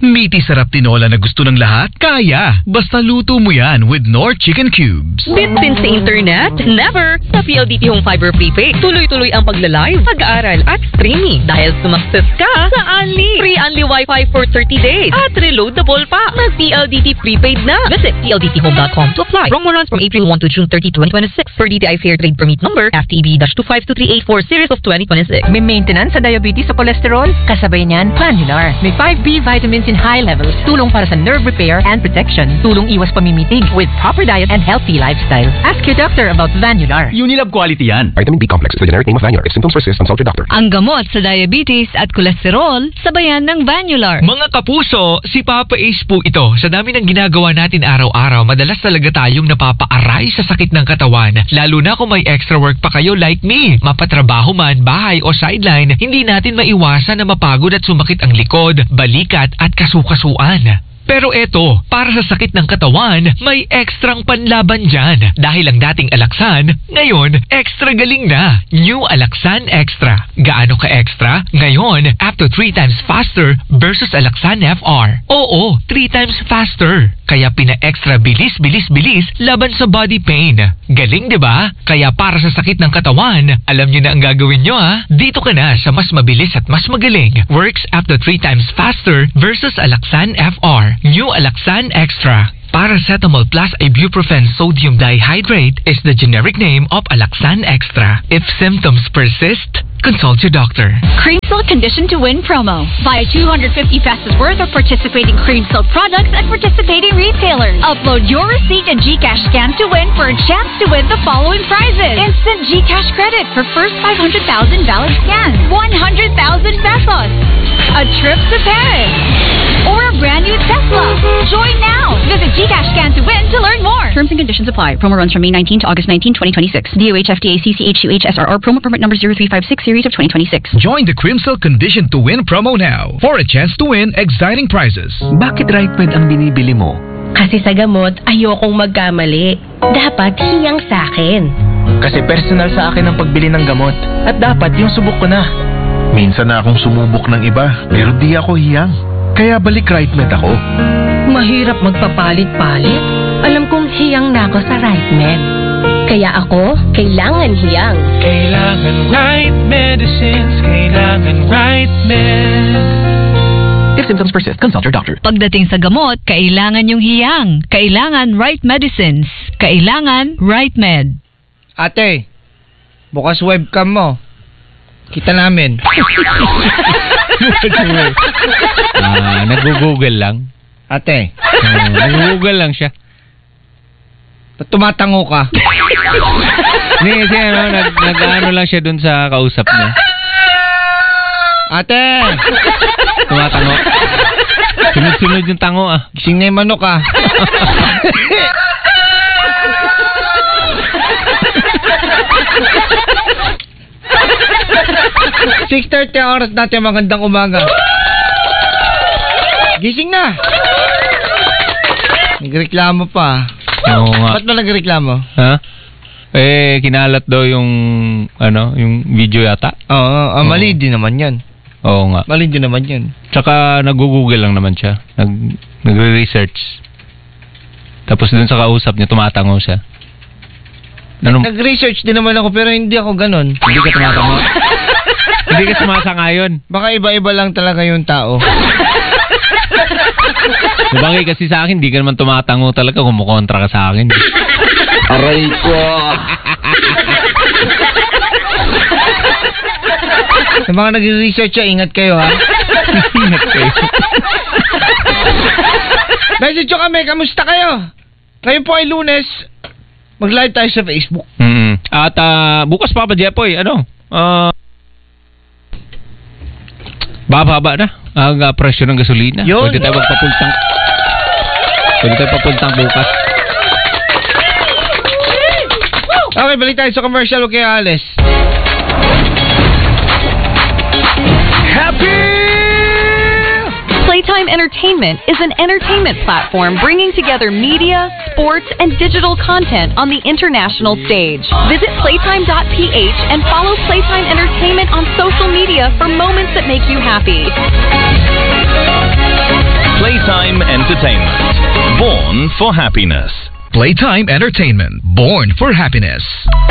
Meaty sarap tinola na gusto ng lahat? Kaya! Basta luto mo yan with Knorr Chicken Cubes. Bitpin sa internet? Never! Sa PLDT Home Fiber Prepaid, tuloy-tuloy ang pagla-live, pag-aaral at streaming. Dahil sumakses ka sa Unli. Free Unli Wi-Fi for 30 days at reloadable pa. Mag-PLDT Prepaid na. Visit pldthome.com to apply. Promo runs from April 1 to June 30, 2026 for DTI Fair Trade Permit Number FTB-252384 Series of 2026. May maintenance sa diabetes o cholesterol? Kasabay niyan, Vanular. May 5B vitamins in high levels. Tulong para sa nerve repair and protection. Tulong iwas pamimitig with proper diet and healthy lifestyle. Ask your doctor about Vanular. Unilab quality yan. Vitamin B complex is the generic name of Vanular. If symptoms persist, consult your doctor. Ang gamot sa diabetes at kolesterol, sabayan ng Vanular. Mga kapuso, si Papa Ace po ito. Sa dami ng ginagawa natin araw-araw, madalas talaga tayong napapaaray sa sakit ng katawan. Lalo na kung may extra work pa kayo like me. Mapatrabaho man, bahay o sideline, hindi natin maiwasan na mapagod at sumakit ang likod, balikat at kasukasuan. Pero eto, para sa sakit ng katawan, may ekstrang panlaban dyan. Dahil ang dating Alaxan, ngayon, extra galing na. New Alaxan Extra. Gaano ka-extra? Ngayon, up to 3 times faster versus Alaxan FR. Oo, 3 times faster. Kaya pina-extra bilis laban sa body pain. Galing, di ba? Kaya para sa sakit ng katawan, alam nyo na ang gagawin nyo ha? Dito ka na sa mas mabilis at mas magaling. Works up to 3 times faster versus Alaxan FR. New Alaxan Extra. Paracetamol plus ibuprofen sodium dihydrate is the generic name of Alaxan Extra. If symptoms persist, consult your doctor. Cream Silk Condition to Win promo. Buy 250 pesos worth of participating Cream Silk products at participating retailers. Upload your receipt and GCash scan to win for a chance to win the following prizes. Instant GCash credit for first 500,000 valid scans. 100,000 pesos. A trip to Paris. Or a brand new Tesla. Join now. Visit GCash Scan to win to learn more. Terms and conditions apply. Promo runs from May 19 to August 19, 2026. DOH FDA CCHUH SRR promo permit number 0356 series of 2026. Join the Crimsil Condition to Win promo now for a chance to win exciting prizes. Bakit RightMed ang binibili mo? Kasi sa gamot, ayokong magkamali. Dapat hiyang sa akin. Kasi personal sa akin ang pagbili ng gamot. At dapat yung subok ko na. Minsan na akong sumubok ng iba, pero di ako hiyang. Kaya balik RightMed ako. Mahirap magpapalit-palit. Alam kong hiyang na ako sa RightMed. Kaya ako, kailangan hiyang. Kailangan right medicines. Kailangan RightMed. If symptoms persist, consult your doctor. Pagdating sa gamot, kailangan yung hiyang. Kailangan right medicines. Kailangan RightMed. Ate, bukas webcam mo. Kita namin. Nag-google lang. Ate. Nag-google lang siya. Tumatango ka. Hindi, kasi nag-ano lang siya dun sa kausap niya. Ate! Tumatango. Sunod-sunod yung tango ah. Gising na yung manok ah. 6:30 ang oras natin, magandang umaga. Gising na. Nagreklamo pa. Oo nga. Ba't ba nagreklamo? Ha? Kinalat daw yung yung video yata. Oo, mali din naman yan. Oo nga. Mali din naman yan. Tsaka nag-google lang naman siya. Nagre-research. Tapos dun sa kausap niya, tumatango siya. Nag-research din naman ako pero hindi ako ganun. Hindi ka tumatango. Hindi ka sumasangayon. Baka iba-iba lang talaga yung tao. Sabagay kasi sa akin, hindi ka naman tumatango talaga, kumukontra ka sa akin. Aray ko! Sa mga nag-research ingat kayo ha. Ingat kayo. Message nyo kami, kamusta kayo? Ngayon po ay Lunes, mag-live tayo sa Facebook. At bukas pa Jepoy, baba na ang presyo ng gasolina. Yun. Pwede tayo magpapultang. Pwede tayo papultang bukas. Okay, balik tayo sa commercial. Okay, Alice. Playtime Entertainment is an entertainment platform bringing together media, sports, and digital content on the international stage. Visit playtime.ph and follow Playtime Entertainment on social media for moments that make you happy. Entertainment. Born for happiness. Playtime Entertainment. Born for happiness.